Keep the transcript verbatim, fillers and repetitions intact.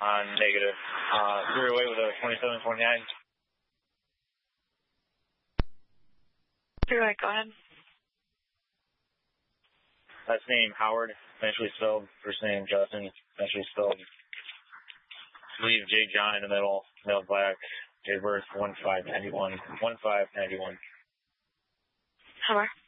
on negative. Uh, clear away with a twenty-seven twenty-nine. Clear away, go ahead. Last name Howard, eventually spelled. First name Justin, eventually spelled. Leave J. John in the middle, male black, date of birth one five ninety-one, one five ninety-one. Hover.